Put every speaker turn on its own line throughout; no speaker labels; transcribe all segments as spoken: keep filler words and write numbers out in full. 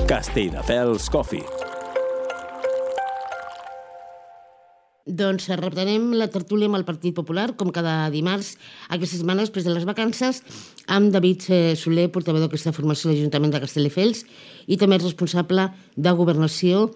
Castelldefels Coffee.
Doncs reprenem la tertúlia amb el Partit Popular, com cada dimarts, aquesta setmana després de les vacances, amb David Soler, portaveu d'aquesta formació a l'Ajuntament de Castelldefels, i també responsable de Governació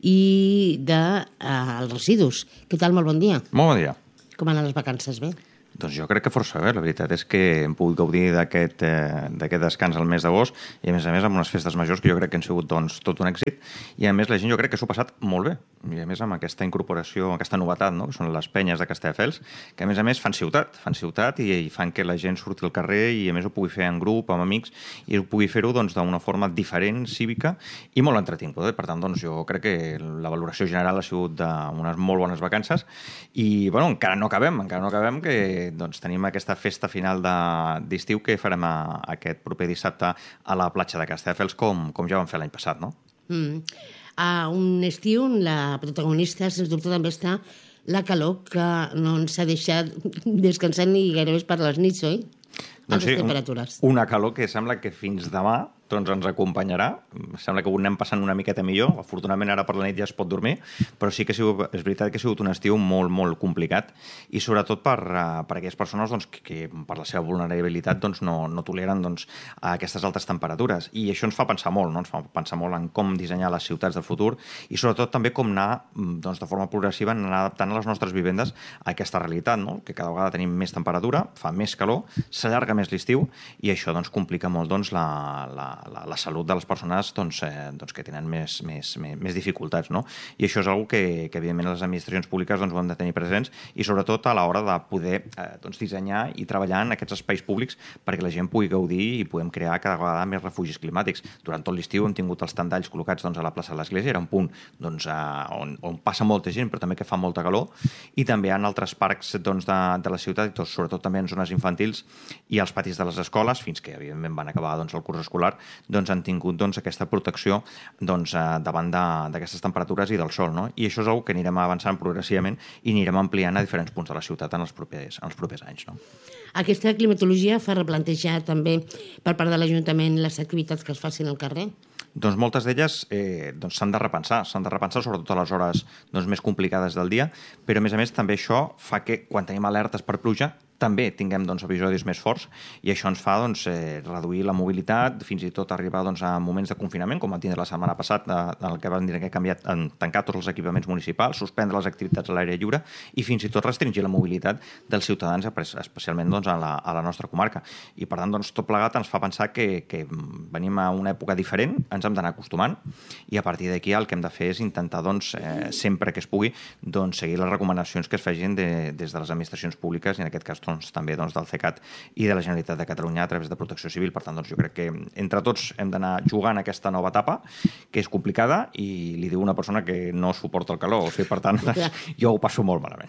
i dels de, residus. Què tal? Molt bon dia.
Molt bon dia.
Com han les vacances, bé?
Doncs jo crec que força bé. La veritat és que hem pogut gaudir d'aquest eh, descans al mes d'agost i, a més a més, amb unes festes majors que jo crec que han sigut doncs, tot un èxit. I, a més, la gent jo crec que s'ho ha passat molt bé. I, a més, amb aquesta incorporació, aquesta novetat, no? Que són les penyes de Castelldefels, que, a més a més, fan ciutat. Fan ciutat i, i fan que la gent surti al carrer i, a més, ho pugui fer en grup, amb amics, i ho pugui fer-ho doncs, d'una forma diferent, cívica i molt entretinguda. Per tant, doncs, jo crec que la valoració general ha sigut d'unes molt bones vacances i, bueno, encara no acabem, encara no acabem, que doncs tenim aquesta festa final d'estiu que farem a, aquest proper dissabte a la platja de Castelldefels, com, com ja vam fer l'any passat, no?
Mm. A un estiu, la protagonista, sens dubte, també està la calor, que no ens ha deixat descansar ni gairebé per les nits, oi?
Doncs sí,
temperatures.
Una calor que sembla que fins demà doncs ens acompanyarà. Sembla que ho anem passant una miqueta millor. Afortunadament ara per la nit ja es pot dormir, però sí que ha sigut, és veritat que ha sigut un estiu molt, molt complicat i sobretot per, uh, per aquelles persones doncs, que, que per la seva vulnerabilitat doncs, no, no toleren doncs, aquestes altes temperatures. I això ens fa pensar molt, no? Ens fa pensar molt en com dissenyar les ciutats del futur i sobretot també com anar doncs, de forma progressiva anar adaptant a les nostres vivendes a aquesta realitat, no? Que cada vegada tenim més temperatura, fa més calor, s'allarga més l'estiu i això doncs, complica molt doncs, la, la La, la salut de les persones doncs, eh, doncs, que tenen més, més, més, més dificultats, no? I això és una cosa que, que evidentment les administracions públiques doncs, ho han de tenir presents i sobretot a l'hora de poder eh, doncs, dissenyar i treballar en aquests espais públics perquè la gent pugui gaudir i puguem crear cada vegada més refugis climàtics. Durant tot l'estiu hem tingut els tendalls col·locats doncs, a la plaça de l'Església, era un punt doncs, eh, on, on passa molta gent però també que fa molta calor i també en altres parcs doncs, de, de la ciutat, doncs, sobretot també en zones infantils i als patis de les escoles, fins que evidentment van acabar doncs, el curs escolar, doncs han tingut doncs, aquesta protecció doncs, davant d'aquestes temperatures i del sol. No? I això és una que anirem avançant progressivament i anirem ampliant a diferents punts de la ciutat en els propers, en els propers anys. No?
Aquesta climatologia fa replantejar també per part de l'Ajuntament les activitats que es facin al carrer?
Doncs moltes d'elles eh, doncs s'han de repensar, s'han de repensar sobretot a les hores doncs, més complicades del dia, però a més a més també això fa que quan tenim alertes per pluja també tinguem doncs, episodis més forts i això ens fa doncs, eh, reduir la mobilitat, fins i tot arribar doncs, a moments de confinament, com vam tindre la setmana passada, en el que vam dir que hem canviat, en tancar tots els equipaments municipals, suspendre les activitats a l'aire lliure i fins i tot restringir la mobilitat dels ciutadans, especialment doncs, a, la, a la nostra comarca. I per tant, doncs, tot plegat ens fa pensar que, que venim a una època diferent, ens hem d'anar acostumant i a partir d'aquí el que hem de fer és intentar, doncs, eh, sempre que es pugui, doncs, seguir les recomanacions que es facin de, des de les administracions públiques i en aquest cas doncs, també doncs, del CECAT i de la Generalitat de Catalunya a través de Protecció Civil. Per tant, doncs, jo crec que entre tots hem d'anar jugant aquesta nova etapa, que és complicada i li diu una persona que no suporta el calor. O sigui, per tant, jo ho passo molt malament.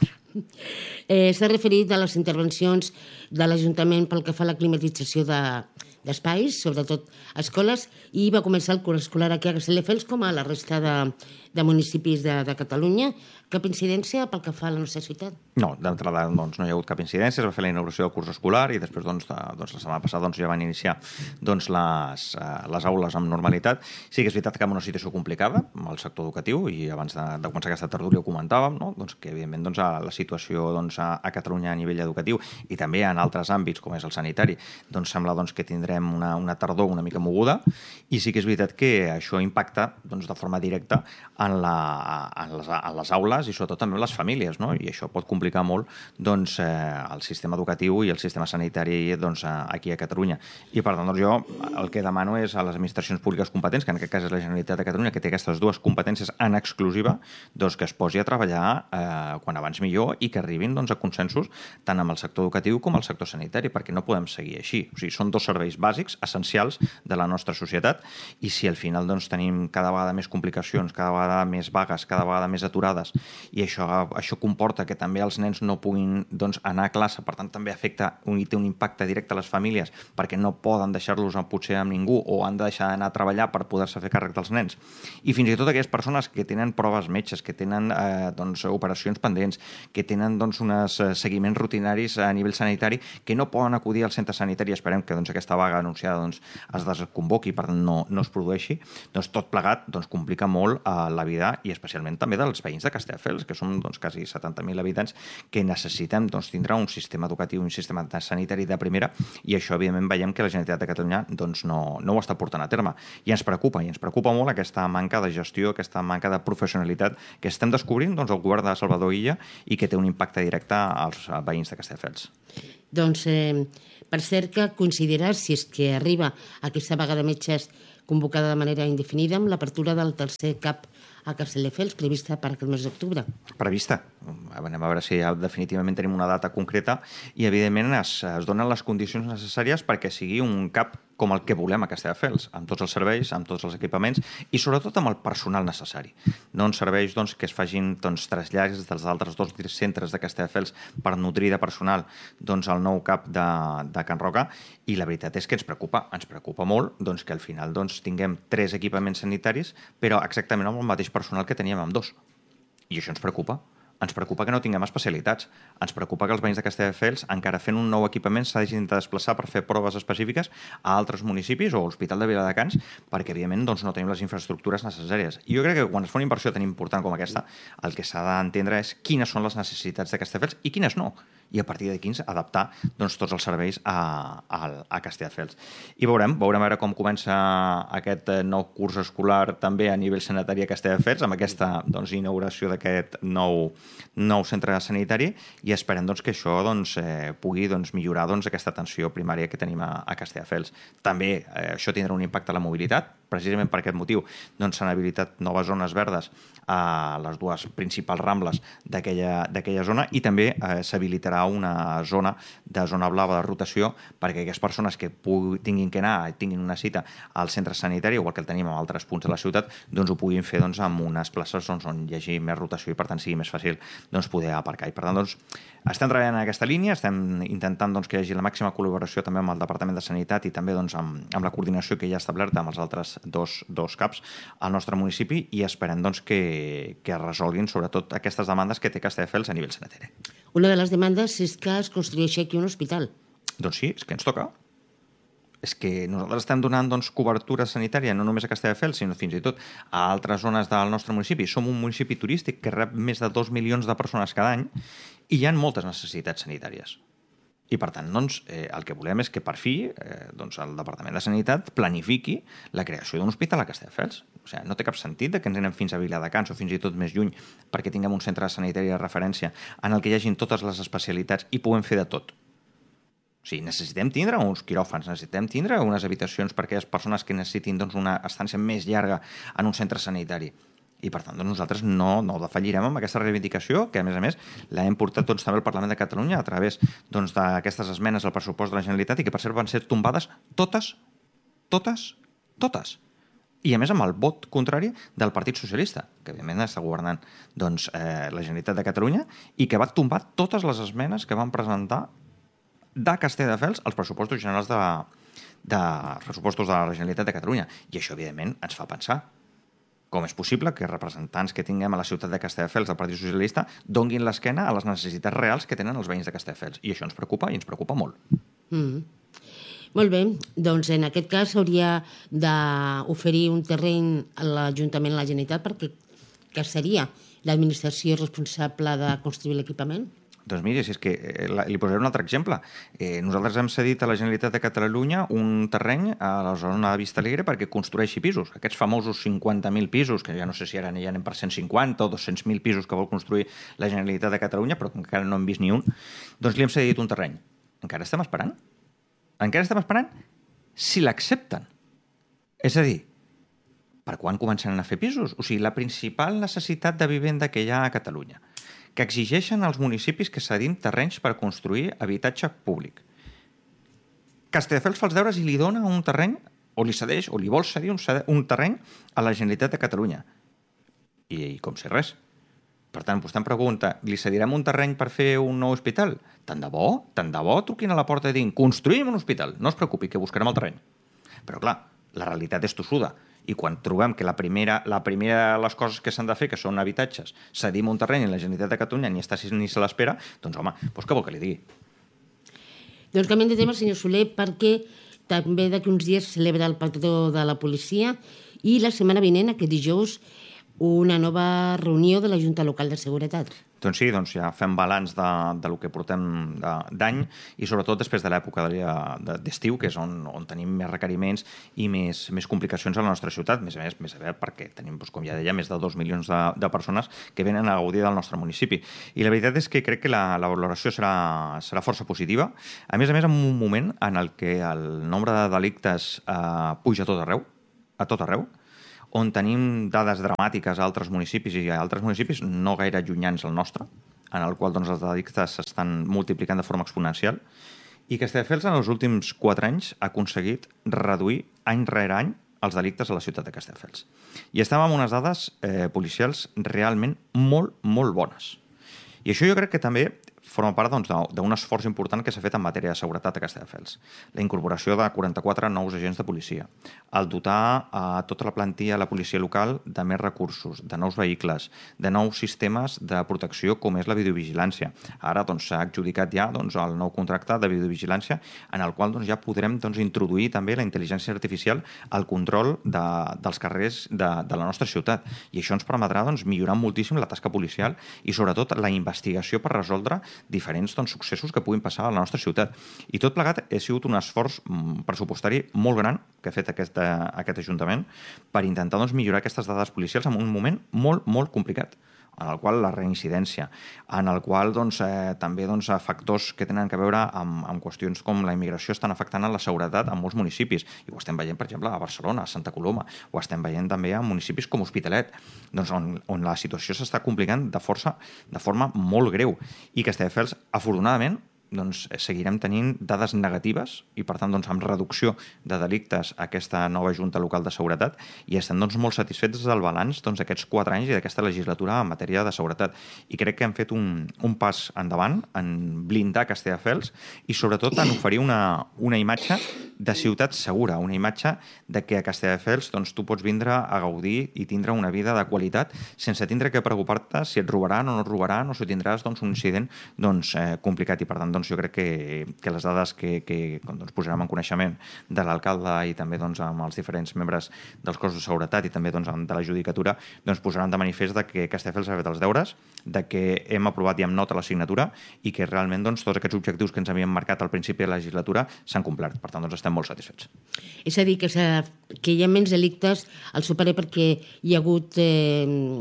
Eh, S'ha referit a les intervencions de l'Ajuntament pel que fa a la climatització de, d'espais, sobretot escoles, i va començar el curs escolar aquí a Castelldefels com a la resta de, de municipis de, de Catalunya. Cap incidència pel que fa a la nostra ciutat?
No, d'entrada doncs, no hi ha hagut cap incidència, es va fer la inauguració del curs escolar i després doncs, de, doncs, la setmana passada doncs, ja van iniciar doncs, les, uh, les aules amb normalitat. Sí que és veritat que en una situació complicada amb el sector educatiu i abans de, de començar aquesta tertúlia ho comentàvem, no? Doncs que evidentment doncs, a la situació doncs, a, a Catalunya a nivell educatiu i també en altres àmbits com és el sanitari, doncs sembla doncs, que tindrem una, una tardor una mica moguda i sí que és veritat que això impacta doncs, de forma directa en, la, en, les, en les aules i sobretot també les famílies, no? I això pot complicar molt doncs, eh, el sistema educatiu i el sistema sanitari doncs, aquí a Catalunya. I per tant, doncs, jo el que demano és a les administracions públiques competents, que en aquest cas és la Generalitat de Catalunya, que té aquestes dues competències en exclusiva, doncs, que es posi a treballar eh, quan abans millor i que arribin doncs, a consensos tant amb el sector educatiu com el sector sanitari, perquè no podem seguir així. O sigui, són dos serveis bàsics, essencials de la nostra societat i si al final doncs, tenim cada vegada més complicacions, cada vegada més vagues, cada vegada més aturades i això, això comporta que també els nens no puguin doncs, anar a classe, per tant també afecta un, i té un impacte directe a les famílies perquè no poden deixar-los potser amb ningú o han de deixar d'anar a treballar per poder-se fer càrrec dels nens. I fins i tot aquelles persones que tenen proves metges, que tenen eh, doncs, operacions pendents, que tenen doncs, uns seguiments rutinaris a nivell sanitari que no poden acudir al centre sanitari. Esperem que doncs, aquesta vaga anunciada doncs, es desconvoqui, per tant no, no es produeixi, doncs tot plegat doncs, complica molt eh, la vida i especialment també dels veïns de Castelldefels, que som doncs, quasi setanta mil habitants que necessitem doncs, tindre un sistema educatiu, un sistema sanitari de primera, i això evidentment veiem que la Generalitat de Catalunya doncs, no, no ho està portant a terme. I ens preocupa, i ens preocupa molt aquesta manca de gestió, aquesta manca de professionalitat que estem descobrint doncs, el govern de Salvador Illa i que té un impacte directe als veïns de Castelldefels.
Doncs, eh, per cert que considerar, si és que arriba aquesta vaga de metges convocada de manera indefinida, amb l'apertura del tercer CAP a Castelldefels, prevista per aquest mes d'octubre.
Prevista. Anem a veure si ja definitivament tenim una data concreta i, evidentment, es, es donen les condicions necessàries perquè sigui un CAP com el que volem a Castelldefels, amb tots els serveis, amb tots els equipaments i, sobretot, amb el personal necessari. No ens serveix doncs, que es facin doncs, trasllats dels altres dos centres de Castelldefels per nutrir de personal doncs, el nou CAP de, de Can Roca, i la veritat és que ens preocupa, ens preocupa molt doncs, que al final doncs, tinguem tres equipaments sanitaris, però exactament amb el mateix personal que teníem amb dos. I això ens preocupa. Ens preocupa que no tinguem especialitats. Ens preocupa que els veïns de Castelldefels, encara fent un nou equipament, s'hagin de desplaçar per fer proves específiques a altres municipis o a l'Hospital de Viladecans, perquè, evidentment, doncs, no tenim les infraestructures necessàries. I jo crec que quan es fa una inversió tan important com aquesta, el que s'ha d'entendre és quines són les necessitats de Castelldefels i quines no. I a partir d'aquí adaptar doncs, tots els serveis a, a, a Castelldefels. I veurem, veurem ara com comença aquest nou curs escolar també a nivell sanitari a Castelldefels, amb aquesta doncs, inauguració d'aquest nou, nou centre sanitari, i esperem doncs, que això doncs, eh, pugui doncs, millorar doncs, aquesta atenció primària que tenim a, a Castelldefels. També eh, això tindrà un impacte a la mobilitat, precisament per aquest motiu doncs, s'han habilitat noves zones verdes a les dues principals rambles d'aquella zona, i també eh, s'habilitarà una zona de zona blava de rotació perquè aquelles persones que pugui, tinguin que anar, tinguin una cita al centre sanitari, igual que el tenim a altres punts de la ciutat, doncs ho puguin fer doncs, amb unes places doncs, on hi hagi més rotació i per tant sigui més fàcil doncs, poder aparcar. I per tant, doncs, estem treballant en aquesta línia, estem intentant doncs, que hi hagi la màxima col·laboració també amb el Departament de Sanitat i també doncs, amb, amb la coordinació que ja ha establerta amb els altres dos, dos CAPs al nostre municipi, i esperem doncs, que, que es resolguin sobretot aquestes demandes que té Castelldefels a nivell sanitari.
Una de les demandes és que es construeixi aquí un hospital.
Doncs sí, és que ens toca. És que nosaltres estem donant doncs, cobertura sanitària no només a Castelldefels, sinó fins i tot a altres zones del nostre municipi. Som un municipi turístic que rep més de dos milions de persones cada any i hi ha moltes necessitats sanitàries. I, per tant, doncs, eh, el que volem és que, per fi, eh, doncs, el Departament de Sanitat planifiqui la creació d'un hospital a Castelldefels. O sigui, no té cap sentit que ens anem fins a Viladecans o fins i tot més lluny perquè tinguem un centre sanitari de referència en el que hi hagin totes les especialitats i puguem fer de tot. O sigui, necessitem tindre uns quiròfans, necessitem tindre unes habitacions per a aquelles persones que necessitin doncs, una estància més llarga en un centre sanitari. I, per tant, doncs, nosaltres no, no defallirem amb aquesta reivindicació, que, a més a més, l'hem portat doncs, també al Parlament de Catalunya a través doncs, d'aquestes esmenes al pressupost de la Generalitat i que, per cert, van ser tombades totes, totes, totes. I, a més, amb el vot contrari del Partit Socialista, que, evidentment, està governant doncs, eh, la Generalitat de Catalunya i que va tombar totes les esmenes que van presentar de Castelldefels als pressupostos generals de, de pressupostos de la Generalitat de Catalunya. I això, evidentment, ens fa pensar com és possible que representants que tinguem a la ciutat de Castelldefels del Partit Socialista donguin l'esquena a les necessitats reals que tenen els veïns de Castelldefels. I això ens preocupa i ens preocupa molt.
Mm. Molt bé, doncs en aquest cas s'hauria d'oferir un terreny a l'Ajuntament a la Generalitat perquè que seria l'administració responsable de construir l'equipament?
Doncs miri, si és que eh, li posaré un altre exemple. Eh, nosaltres hem cedit a la Generalitat de Catalunya un terreny a la zona de Vista Alegre perquè construeixi pisos. Aquests famosos cinquanta mil pisos, que ja no sé si ara ja anem per cent cinquanta o dos-cents mil pisos que vol construir la Generalitat de Catalunya, però encara no hem vist ni un, doncs li hem cedit un terreny. Encara estem esperant? Encara estem esperant si l'accepten. És a dir, per quan començaran a fer pisos? O sigui, la principal necessitat de vivenda que hi ha a Catalunya, que exigeixen als municipis que cedim terrenys per construir habitatge públic. Castelldefels fa els deures i li dona un terreny, o li cedeix, o li vol cedir un, un terreny a la Generalitat de Catalunya. I, i com si res. Per tant, vostè em pregunta, li cedirem un terreny per fer un nou hospital? Tant de bo, tant de bo, truquin a la porta i diguin, construïm un hospital, no es preocupi, que buscarem el terreny. Però clar, la realitat és tossuda. I quan trobem que la primera, la primera de les coses que s'han de fer, que són habitatges, cedim un terreny i la Generalitat de Catalunya ni està ni se l'espera, doncs home, doncs què vol que li digui?
Doncs canviem de tema, senyor Soler, perquè també d'aquí uns dies celebra el patró de la policia i la setmana vinent, aquest dijous, una nova reunió de la Junta Local de Seguretat.
Doncs sí, doncs ja fem balanç de, de lo que portem d'any i sobretot després de l'època d'estiu, que és on, on tenim més requeriments i més, més complicacions a la nostra ciutat, més a més, més a veure perquè tenim, doncs, com ja deia, més de dos milions de, de persones que venen a gaudir del nostre municipi. I la veritat és que crec que la, la valoració serà, serà força positiva. A més a més, en un moment en el que el nombre de delictes eh, puja a tot arreu, a tot arreu, on tenim dades dramàtiques a altres municipis i a altres municipis no gaire llunyans al nostre, en el qual doncs, els delictes s'estan multiplicant de forma exponencial, i Castelldefels en els últims quatre anys ha aconseguit reduir any rere any els delictes a la ciutat de Castelldefels. I estem amb unes dades eh, policials realment molt, molt bones. I això jo crec que també forma part doncs, d'un esforç important que s'ha fet en matèria de seguretat a Castelldefels. La incorporació de quaranta-quatre nous agents de policia, el dotar a tota la plantilla de la policia local de més recursos, de nous vehicles, de nous sistemes de protecció com és la videovigilància. Ara s'ha doncs, adjudicat ja doncs, el nou contracte de videovigilància en el qual doncs, ja podrem doncs, introduir també la intel·ligència artificial al control de, dels carrers de, de la nostra ciutat. I això ens permetrà doncs, millorar moltíssim la tasca policial i sobretot la investigació per resoldre diferents doncs, successos que puguin passar a la nostra ciutat. I tot plegat ha sigut un esforç pressupostari molt gran que ha fet aquest, aquest Ajuntament per intentar doncs, millorar aquestes dades policials en un moment molt, molt complicat, en el qual la reincidència, en el qual doncs, eh, també doncs, factors que tenen a veure amb, amb qüestions com la immigració estan afectant a la seguretat en molts municipis. I ho estem veient, per exemple, a Barcelona, a Santa Coloma, ho estem veient també a municipis com Hospitalet, doncs, on, on la situació s'està complicant de, força, de forma molt greu. I Castelldefels, afortunadament, doncs, seguirem tenint dades negatives i, per tant, doncs, amb reducció de delictes a aquesta nova Junta Local de Seguretat i estem doncs, molt satisfets del balanç doncs, d'aquests quatre anys i d'aquesta legislatura en matèria de seguretat. I crec que hem fet un, un pas endavant en blindar Castelldefels i, sobretot, en oferir una, una imatge de ciutat segura, una imatge de que a Castelldefels doncs, tu pots vindre a gaudir i tindre una vida de qualitat sense tindre que preocupar-te si et robaran o no et robaran o si tindràs doncs, un incident doncs, eh, complicat. I, per tant, doncs, jo crec que, que les dades que, que doncs, posarem en coneixement de l'alcalde i també doncs, amb els diferents membres dels cossos de seguretat i també doncs, de la judicatura doncs, posaran de manifest de que Castelldefels ha fet els deures, de que hem aprovat i amb nota la signatura i que realment doncs, tots aquests objectius que ens havíem marcat al principi de la legislatura s'han complert. Per tant, doncs, estem molt satisfets.
És a dir, que, que hi ha menys delictes al superar perquè hi ha hagut eh,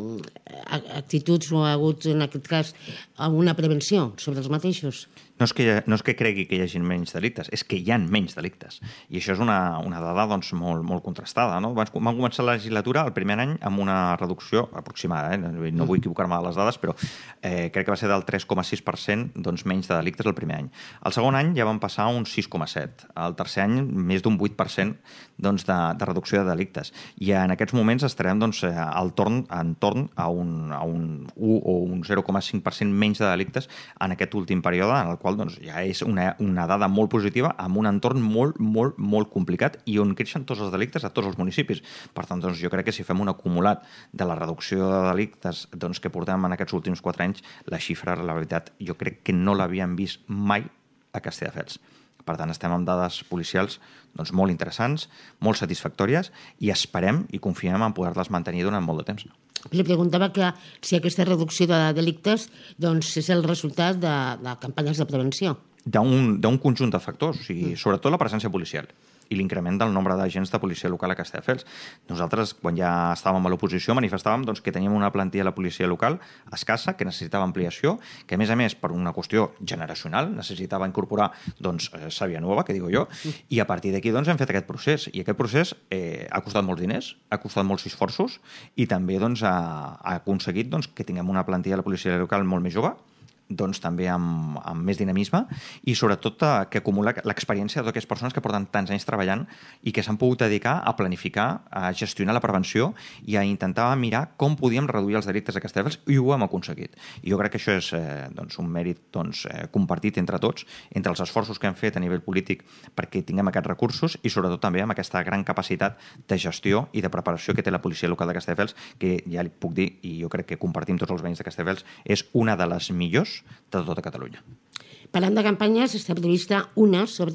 actituds o ha hagut, en aquest cas, una prevenció sobre els mateixos?
No és, que, no és que cregui que hi hagi menys delictes, és que hi ha menys delictes. I això és una, una dada doncs, molt, molt contrastada. No? Van, van començar la legislatura el primer any amb una reducció aproximada, eh? no vull equivocar-me de les dades, però eh, crec que va ser del tres coma sis per cent doncs, menys de delictes el primer any. El segon any ja van passar un sis coma set. El tercer any, més d'un vuit per cent doncs, de, de reducció de delictes. I en aquests moments estarem doncs, al torn, en torn a un, a un u o un zero coma cinc per cent menys de delictes en aquest últim període, en el qual doncs, ja és una, una dada molt positiva amb un entorn molt, molt, molt complicat i on creixen tots els delictes a tots els municipis. Per tant, doncs, jo crec que si fem un acumulat de la reducció de delictes doncs, que portem en aquests últims quatre anys, la xifra, la veritat, jo crec que no l'havíem vist mai a Castelldefels. Per tant, estem amb dades policials doncs, molt interessants, molt satisfactòries i esperem i confiem en poder-les mantenir durant molt de temps.
Li preguntava que si aquesta reducció de delictes doncs, és el resultat de, de campanyes de prevenció.
D'un conjunt de factors, o sigui, sobretot la presència policial i l'increment del nombre d'agents de policia local a Castelldefels. Nosaltres, quan ja estàvem a l'oposició, manifestàvem doncs, que teníem una plantilla de la policia local escassa, que necessitava ampliació, que a més a més, per una qüestió generacional, necessitava incorporar doncs, sàvia nova, que digo jo, i a partir d'aquí doncs, hem fet aquest procés. I aquest procés eh, ha costat molts diners, ha costat molts esforços i també doncs, ha, ha aconseguit doncs, que tinguem una plantilla de la policia local molt més jove, doncs també amb, amb més dinamisme i sobretot eh, que acumula l'experiència de totes aquestes persones que porten tants anys treballant i que s'han pogut dedicar a planificar, a gestionar la prevenció i a intentar mirar com podíem reduir els delictes a Castelldefels i ho hem aconseguit. I jo crec que això és eh, doncs, un mèrit doncs, eh, compartit entre tots, entre els esforços que hem fet a nivell polític perquè tinguem aquests recursos i sobretot també amb aquesta gran capacitat de gestió i de preparació que té la policia local de Castelldefels, que ja li puc dir, i jo crec que compartim tots els veïns de Castelldefels, és una de les millors de tota Catalunya.
Parlant de campanyes, està prevista una sobre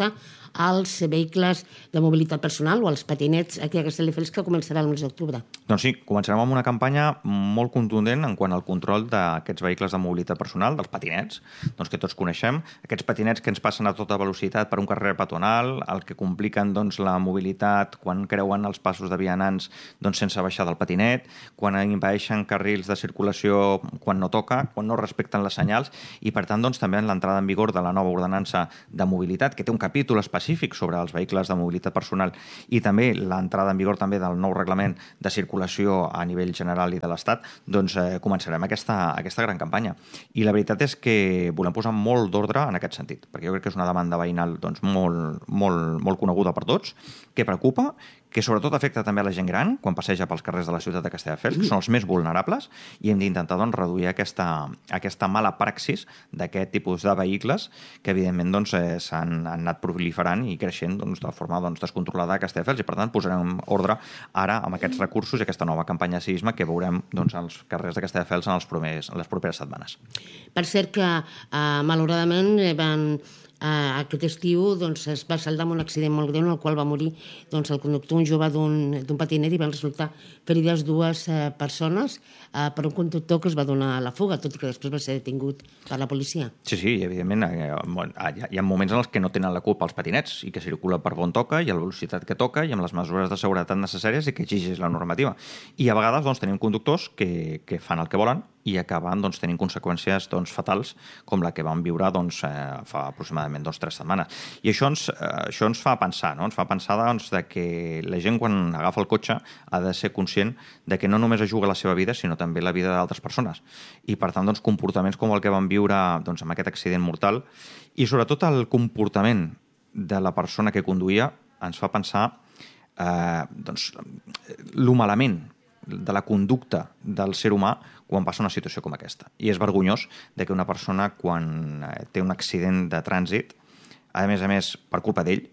als vehicles de mobilitat personal o als patinets aquí a Castelldefels, que començarà el mes d'octubre.
Doncs sí, començarem amb una campanya molt contundent en quant al control d'aquests vehicles de mobilitat personal, dels patinets, doncs que tots coneixem, aquests patinets que ens passen a tota velocitat per un carrer peatonal, el que compliquen doncs, la mobilitat quan creuen els passos de vianants doncs, sense baixar del patinet, quan impedeixen carrils de circulació quan no toca, quan no respecten les senyals, i per tant doncs, també en l'entrada en vigor de la nova ordenança de mobilitat, que té un capítol específic sobre els vehicles de mobilitat personal, i també l'entrada en vigor també del nou reglament de circulació a nivell general i de l'Estat, doncs eh, començarem aquesta, aquesta gran campanya. I la veritat és que volem posar molt d'ordre en aquest sentit, perquè jo crec que és una demanda veïnal doncs, molt, molt, molt coneguda per tots, que preocupa, que sobretot afecta també a la gent gran quan passeja pels carrers de la ciutat de Castelldefels, que són els més vulnerables, i hem d'intentar doncs, reduir aquesta, aquesta mala praxis d'aquest tipus de vehicles que evidentment doncs, eh, s'han anat proliferant i creixent doncs, de forma doncs, descontrolada a Castelldefels, i per tant posarem ordre ara amb aquests recursos i aquesta nova campanya de civisme que veurem doncs, als carrers de Castelldefels en, els primers, en les properes setmanes.
Per cert que, eh, malauradament, van... Uh, aquest estiu doncs, es va saldar amb un accident molt greu en el qual va morir doncs, el conductor, un jove d'un patinet, i van resultar ferides dues uh, persones uh, per un conductor que es va donar a la fuga, tot i que després va ser detingut per la policia.
Sí, sí, evidentment eh, hi ha moments en els que no tenen la culpa els patinets i que circula per on toca i a la velocitat que toca i amb les mesures de seguretat necessàries i que exigeix la normativa. I a vegades doncs, tenim conductors que, que fan el que volen i acaben doncs, tenint conseqüències doncs, fatals com la que vam viure doncs, eh, fa aproximadament doncs, tres setmanes. I això ens, eh, això ens fa pensar, no? Ens fa pensar doncs, de que la gent quan agafa el cotxe ha de ser conscient de que no només es juga la seva vida, sinó també la vida d'altres persones. I per tant, doncs, comportaments com el que vam viure doncs, amb aquest accident mortal i sobretot el comportament de la persona que conduïa ens fa pensar eh, doncs, lo malament de la conducta del ser humà quan passa una situació com aquesta. I és vergonyós de que una persona, quan té un accident de trànsit, a més a més, per culpa d'ell,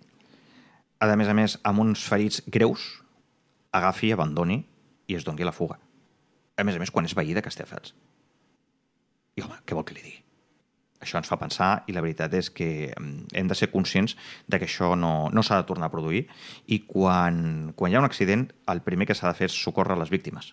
a més a més, amb uns ferits greus, agafi, abandoni i es doni la fuga. A més a més, quan és veí de Castelldefels. I, home, què vol que li digui? Això ens fa pensar i la veritat és que hem de ser conscients de que això no, no s'ha de tornar a produir i quan, quan hi ha un accident el primer que s'ha de fer és socórrer les víctimes.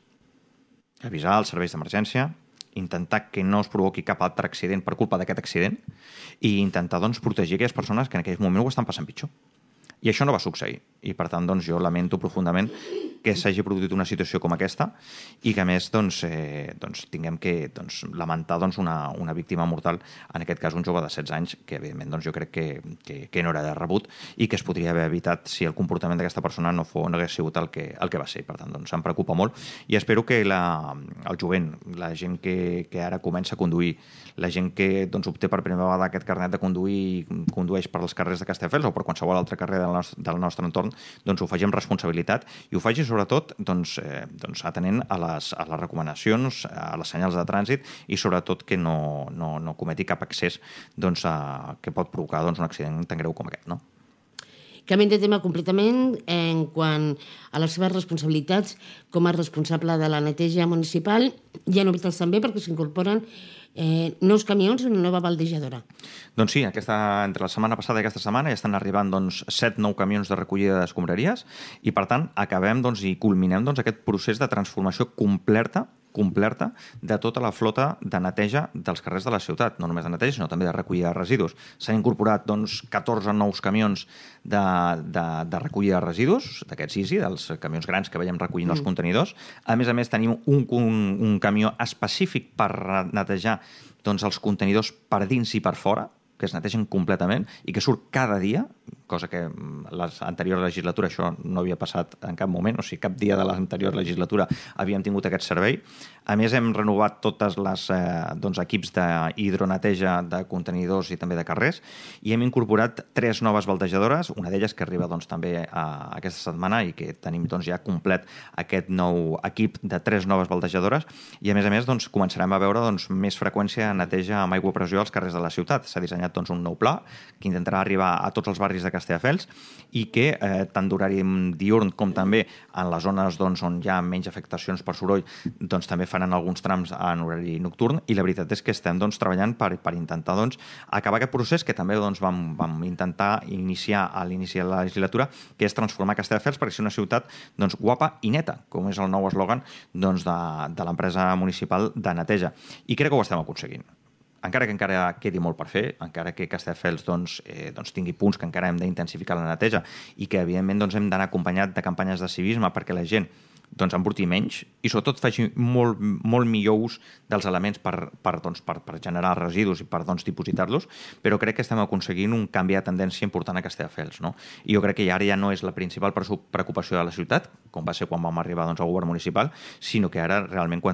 Avisar els serveis d'emergència, intentar que no es provoqui cap altre accident per culpa d'aquest accident i intentar doncs, protegir aquelles persones que en aquell moment ho estan passant pitjor. I això no va succeir. I per tant doncs, jo lamento profundament que s'hagi produït una situació com aquesta i que a més doncs, eh, doncs, tinguem que doncs, lamentar doncs, una, una víctima mortal, en aquest cas un jove de setze anys, que evidentment doncs, jo crec que, que, que no era de rebut i que es podria haver evitat si el comportament d'aquesta persona no, fos, no hagués sigut el que, el que va ser. Per tant, doncs, em preocupa molt i espero que la, el jovent, la gent que, que ara comença a conduir, la gent que doncs, obté per primera vegada aquest carnet de conduir i condueix per els carrers de Castelldefels o per qualsevol altre carrer del nostre, del nostre entorn, doncs ho faci amb responsabilitat i ho faci sobretot doncs, eh, doncs atenent a les, a les recomanacions, a les senyals de trànsit i sobretot que no, no, no cometi cap excés doncs, a, que pot provocar doncs, un accident tan greu com aquest, no?
Canviant de tema completament, en quant a les seves responsabilitats com a responsable de la neteja municipal, hi ha novetats també perquè s'incorporen eh, nous camions i una nova baldejadora.
Doncs sí, aquesta, entre la setmana passada i aquesta setmana ja estan arribant doncs, set nous camions de recollida d'escombraries i, per tant, acabem doncs, i culminem doncs, aquest procés de transformació completa completa de tota la flota de neteja dels carrers de la ciutat. No només de neteja, sinó també de recollida de residus. S'han incorporat doncs, catorze nous camions de, de, de recollida de residus, d'aquests Easy, dels camions grans que veiem recollint mm. els contenidors. A més a més, tenim un, un, un camió específic per netejar doncs, els contenidors per dins i per fora, que es netegen completament i que surt cada dia, cosa que l'anterior legislatura això no havia passat en cap moment, o sigui, cap dia de l'anterior legislatura havíem tingut aquest servei. A més, hem renovat totes les eh, doncs, equips d'hidroneteja de contenidors i també de carrers i hem incorporat tres noves baldejadores, una d'elles que arriba doncs, també a aquesta setmana i que tenim doncs, ja complet aquest nou equip de tres noves baldejadores i, a més a més, doncs, començarem a veure doncs, més freqüència de neteja amb aigua a pressió als carrers de la ciutat. S'ha dissenyat doncs, un nou pla que intentarà arribar a tots els barris de Castelldefels i que eh, tant d'horari diurn com també en les zones doncs, on hi ha menys afectacions per soroll doncs, també faran alguns trams en horari nocturn i la veritat és que estem doncs, treballant per, per intentar doncs, acabar aquest procés que també doncs, vam, vam intentar iniciar a l'inici de la legislatura, que és transformar Castelldefels per ser una ciutat doncs, guapa i neta, com és el nou eslògan doncs, de, de l'empresa municipal de neteja. I crec que ho estem aconseguint. Encara que encara quedi molt per fer, encara que Castelldefels doncs, eh, doncs tingui punts que encara hem d'intensificar la neteja i que, evidentment, doncs, hem d'anar acompanyat de campanyes de civisme perquè la gent doncs, embrutí menys i, sobretot, faci molt, molt millor ús dels elements per, per, doncs, per, per generar residus i per doncs, dipositar-los, però crec que estem aconseguint un canvi de tendència important a Castelldefels. No? I jo crec que ara ja no és la principal preocupació de la ciutat, com va ser quan vam arribar doncs, al govern municipal, sinó que ara realment